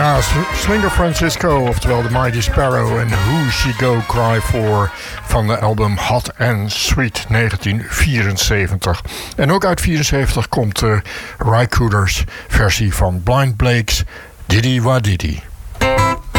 Ja, Slinger Francisco, oftewel The Mighty Sparrow en Who She Go Cry For van de album Hot and Sweet 1974. En ook uit 1974 komt Ry Cooders versie van Blind Blake's Diddy Wa Diddy.